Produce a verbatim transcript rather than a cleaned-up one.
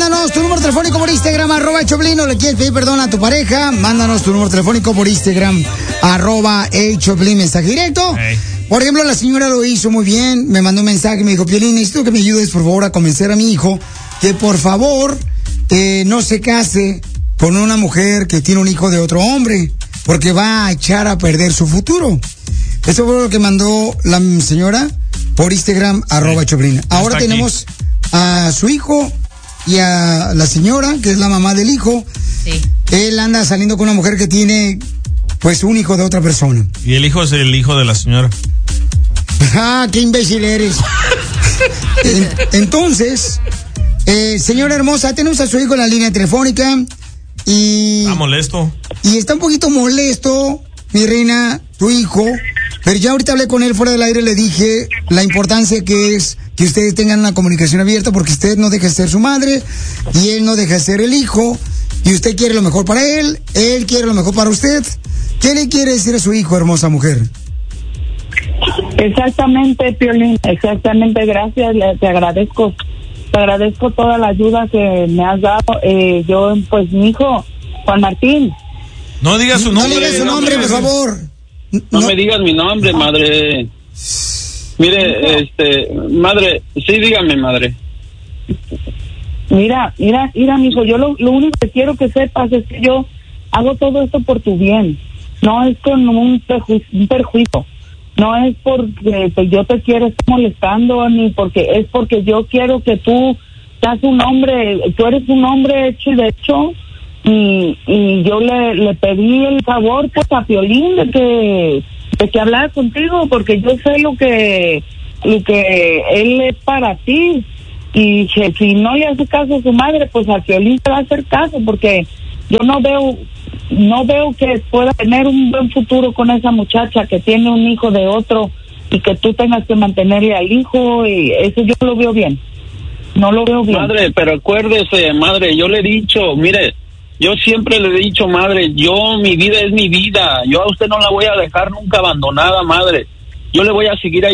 Mándanos tu número telefónico por Instagram, arroba el Choplin, o le quieres pedir perdón a tu pareja, mándanos tu número telefónico por Instagram, arroba el Choplin, mensaje directo. Hey. Por ejemplo, la señora lo hizo muy bien, me mandó un mensaje, me dijo, Piolín, necesito que me ayudes, por favor, a convencer a mi hijo que, por favor, eh, no se case con una mujer que tiene un hijo de otro hombre, porque va a echar a perder su futuro. Eso fue lo que mandó la señora por Instagram, sí. arroba Choplin. Ahora tenemos a su hijo y a la señora, que es la mamá del hijo. Sí. Él anda saliendo con una mujer que tiene, pues, un hijo de otra persona. Y el hijo es el hijo de la señora. Ah, qué imbécil eres. Entonces, eh, señora hermosa, tenemos a su hijo en la línea telefónica y... Está molesto. Y está un poquito molesto, mi reina, tu hijo. Pero ya ahorita hablé con él fuera del aire, le dije la importancia que es que ustedes tengan una comunicación abierta, porque usted no deja de ser su madre y él no deja de ser el hijo, y usted quiere lo mejor para él, él quiere lo mejor para usted. ¿Qué le quiere decir a su hijo, hermosa mujer? Exactamente, Piolín, exactamente, gracias, le, te agradezco, te agradezco toda la ayuda que me has dado. Eh, yo, pues, mi hijo, Juan Martín. No digas su nombre. No digas su nombre, por favor. No, no me digas mi nombre, madre. Mire, este, madre, sí, dígame, madre. Mira, mira, mira, mijo, yo lo, lo único que quiero que sepas es que yo hago todo esto por tu bien. No es con un, perju- un perjuicio. No es porque te, yo te quiero estar molestando, ni porque es porque yo quiero que tú seas un hombre, tú eres un hombre hecho y derecho, y, y yo le, le pedí el favor, pues, a Piolín de que, de que hablara contigo, porque yo sé lo que, lo que él es para ti, y que si no le hace caso a su madre, pues a Piolín te va a hacer caso, porque yo no veo... no veo que pueda tener un buen futuro con esa muchacha que tiene un hijo de otro y que tú tengas que mantenerle al hijo, y eso yo lo veo bien. No lo veo bien. Madre, pero acuérdese, madre, yo le he dicho, mire, yo siempre le he dicho, madre, yo, mi vida es mi vida, yo a usted no la voy a dejar nunca abandonada, madre. Yo le voy a seguir ayudando.